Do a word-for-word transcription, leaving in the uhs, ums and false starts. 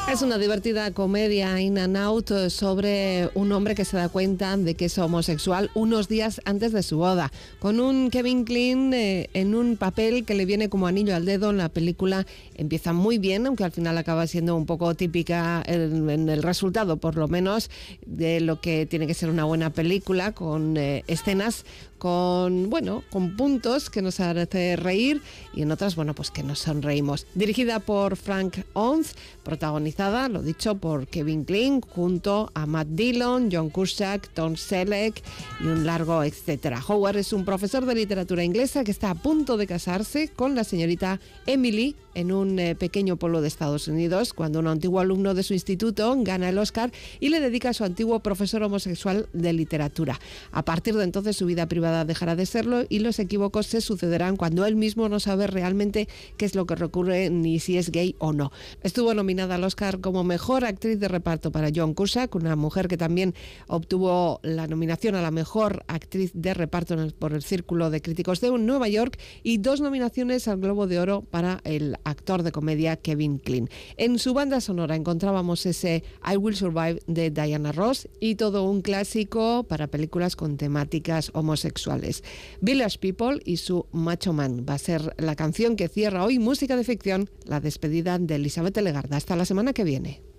Es una divertida comedia in and out sobre un hombre que se da cuenta de que es homosexual unos días antes de su boda, con un Kevin Kline eh, en un papel que le viene como anillo al dedo. La película empieza muy bien, aunque al final acaba siendo un poco típica en, en el resultado, por lo menos, de lo que tiene que ser una buena película, con eh, escenas con, bueno, con puntos que nos hace reír y en otras, bueno, pues que nos sonreímos. Dirigida por Frank Oz, protagonizada, lo dicho, por Kevin Kline, junto a Matt Dillon, John Cusack, Tom Selleck y un largo etcétera. Howard es un profesor de literatura inglesa que está a punto de casarse con la señorita Emily en un eh, pequeño pueblo de Estados Unidos, cuando un antiguo alumno de su instituto gana el Oscar y le dedica a su antiguo profesor homosexual de literatura. A partir de entonces su vida privada dejará de serlo y los equívocos se sucederán cuando él mismo no sabe realmente qué es lo que ocurre ni si es gay o no. Estuvo nominada al Oscar como mejor actriz de reparto para John Cusack, una mujer que también obtuvo la nominación a la mejor actriz de reparto en el, por el Círculo de Críticos de Nueva York, y dos nominaciones al Globo de Oro para el actor de comedia Kevin Kline. En su banda sonora encontrábamos ese I Will Survive de Diana Ross y todo un clásico para películas con temáticas homosexuales. Village People y su Macho Man va a ser la canción que cierra hoy Música de Ficción, la despedida de Elizabeth Legarda. Hasta la semana que viene.